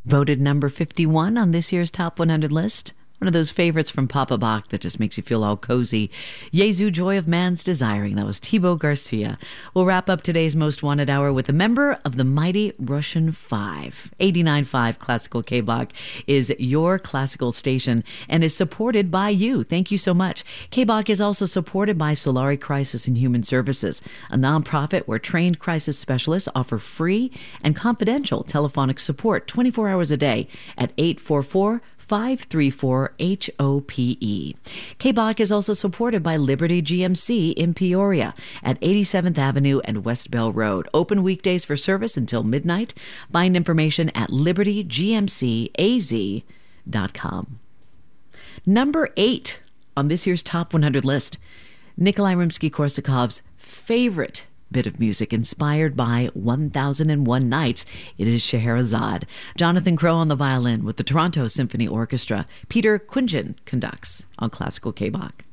Voted number 51 on this year's Top 100 list. One of those favorites from Papa Bach that just makes you feel all cozy. Jesu, Joy of Man's Desiring. That was Thibaut Garcia. We'll wrap up today's Most Wanted Hour with a member of the mighty Russian Five. 89.5 Classical K-Bach is your classical station and is supported by you. Thank you so much. K-Bach is also supported by Solari Crisis and Human Services, a nonprofit where trained crisis specialists offer free and confidential telephonic support 24 hours a day at 844-534-HOPE. K-Bach is also supported by Liberty GMC in Peoria at 87th Avenue and West Bell Road. Open weekdays for service until midnight. Find information at libertygmcaz.com. Number 8 on this year's Top 100 list, Nikolai Rimsky-Korsakov's favorite bit of music inspired by 1001 Nights. It is Scheherazade. Jonathan Crow on the violin with the Toronto Symphony Orchestra. Peter Quingen conducts on Classical K-Bach.